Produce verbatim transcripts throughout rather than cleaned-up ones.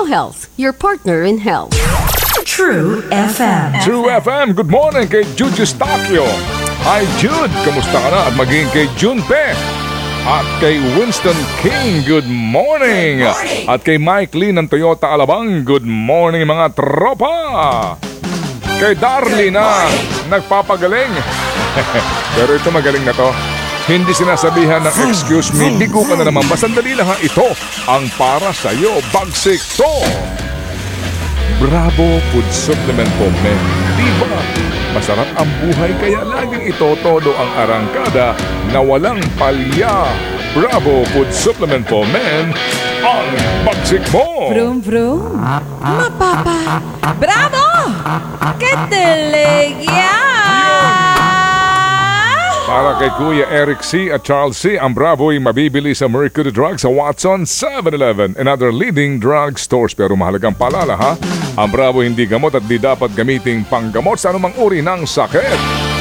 ProHealth, your partner in health. True F M. True F M, good morning kay Jude Eustachio. Hi Jude, kamusta ka na? At maging kay Junpe. At kay Winston King, good morning. At kay Mike Lee ng Toyota Alabang, good morning mga tropa. Kay Darly na nagpapagaling. Pero ito magaling na to. Hindi sinasabihan ng excuse me, digo ka na naman. Basandali lang ha, ito ang para sa'yo. Bagsik to. Bravo Food Supplement po, men. Diba? Masarap ang buhay kaya laging ito todo ang arangkada na walang palya. Bravo Food Supplement po, men. Ang bagsik mo. Vroom vroom. Mapapa. Bravo! Katilig yan! Para kay Kuya Eric C. at Charles C., ang Bravo ay mabibili sa Mercury Drugs sa Watson, seven eleven and other leading drug stores. Pero mahalagang paalala ha, ang Bravo hindi gamot at di dapat gamiting panggamot sa anumang uri ng sakit.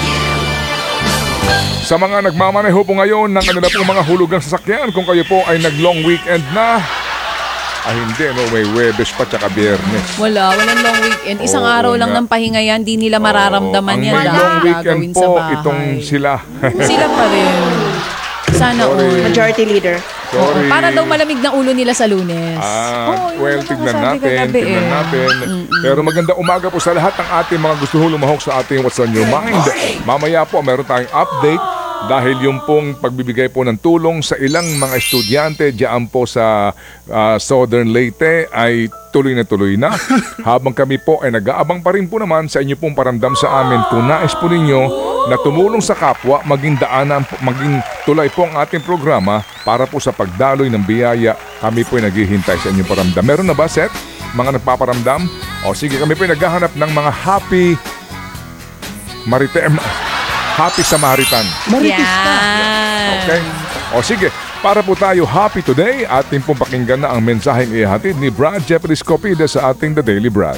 Sa mga nagmamaneho po ngayon ng kanila pong mga hulugang sasakyan, kung kayo po ay nag-long weekend na, ay hindi, no, may Webes pa tsaka Biyernes. Wala, walang long weekend. Isang Oo, araw lang nga. ng pahinga yan, di nila mararamdaman Oo, yan. ang may Lahat long weekend gagawin sa po, bahay. itong sila. Sila pa rin. Sana Sorry. all. Majority leader. Sorry. Oo, para daw malamig na ulo nila sa Lunes. Ah, Oo, yun well, ang tignan sabi natin, kagabi tignan eh. natin. Pero maganda umaga po sa lahat ng ating mga gusto lumahok sa ating What's on Your Mind. Mamaya po, meron tayong update dahil yung pong pagbibigay po ng tulong sa ilang mga estudyante diyan po sa uh, Southern Leyte ay tuloy na tuloy na. Habang kami po ay nag-aabang pa rin po naman sa inyo pong paramdam sa amin kung nais po ninyo na tumulong sa kapwa, maging daanan, maging tulay po ang ating programa para po sa pagdaloy ng biyaya. Kami po ay naghihintay sa inyong paramdam. Meron na ba, Seth? Mga nagpaparamdam? O sige, kami po ay naghahanap ng mga happy maritem. Happy Samaritan. Yan. Okay? O sige, para po tayo happy today, ating pong pakinggan na ang mensaheng ihatid ni Brad Jeffrey Scopides sa ating The Daily Brad.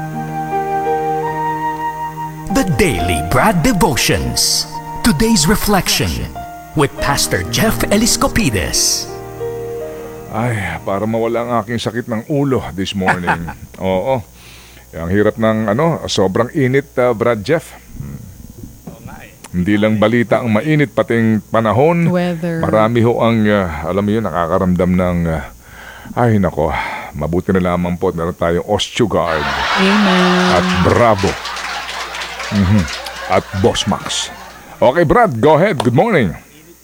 The Daily Brad Devotions. Today's Reflection with Pastor Jeff Eliscopides. Ay, para mawala ang aking sakit ng ulo this morning. Oo. Ang hirap ng ano, sobrang init, uh, Brad Jeff. Hmm. Hindi lang balita ang mainit, pating panahon. Weather. Marami ho ang, uh, alam mo yun, nakakaramdam ng, uh, ay nako, mabuti na lamang po, meron tayong Osteogard. Amen. At Bravo. Mhm. At Boss Max. Okay, Brad, go ahead. Good morning.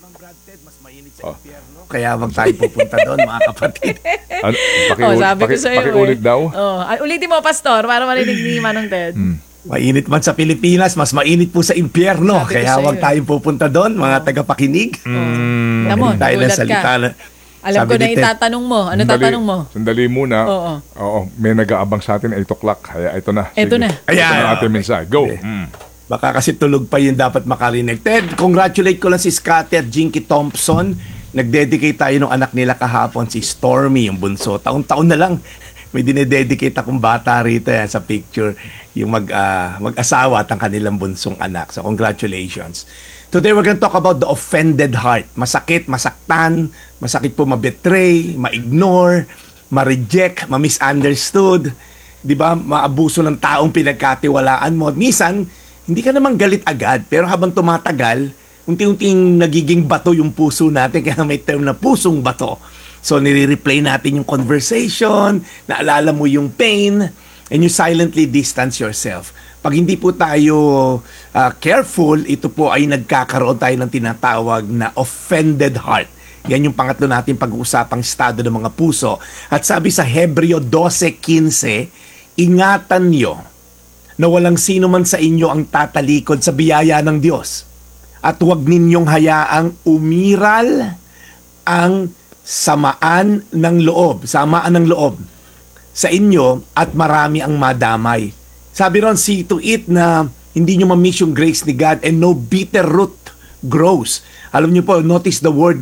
Kaya wag tayo pupunta doon, mga kapatid. Ano, Oh, sabi ko sa'yo pakiulit eh. daw. Oh, ah, ulitin mo, Pastor, para marinig ni Manong Ted. Hmm. Mainit man sa Pilipinas, mas mainit po sa impyerno. Sabi ko Kaya sa'yo wag tayong pupunta doon, mga tagapakinig. Mm. Tamo, Dahil nagulat ang salita ka. na, Alam sabi ko na ni Ted, itatanong mo. Ano Sandali- tatanong mo? Sandali muna. Oo. Oo, may nag-aabang sa atin eight o'clock. Kaya ito na. Ito Sige. na. Ito Ayan. na ating mensahe. Go. Okay. Mm. Baka kasi tulog pa yun dapat makarinig. Ted, congratulate ko lang si Scotty at Jinky Thompson. Nag-dedicate tayo ng anak nila kahapon, si Stormy, yung bunso. Taon-taon na lang. May dinededicate akong bata rito yan sa picture. Yung mag, ah, mag-asawa at ang kanilang bunsong anak. So congratulations. Today we're going to talk about the offended heart. Masakit, masaktan, masakit po mabetray, ma-ignore, ma-reject, ma-misunderstood. Di ba? Maabuso ng taong pinagkatiwalaan mo. Minsan, hindi ka naman galit agad. Pero habang tumatagal, unti-unting nagiging bato yung puso natin. Kaya may term na pusong bato. So, nire-replay natin yung conversation, naalala mo yung pain, and you silently distance yourself. Pag hindi po tayo uh, careful, ito po ay nagkakaroon tayo ng tinatawag na offended heart. Yan yung pangatlo natin pag-uusapang estado ng mga puso. At sabi sa Hebreo twelve fifteen, ingatan nyo na walang sino man sa inyo ang tatalikod sa biyaya ng Diyos. At huwag ninyong hayaang umiral ang samaan ng loob, samaan ng loob sa inyo at marami ang madamay. Sabi ron, see to it na hindi nyo ma-miss yung grace ni God and no bitter root grows. Alam nyo po, notice the word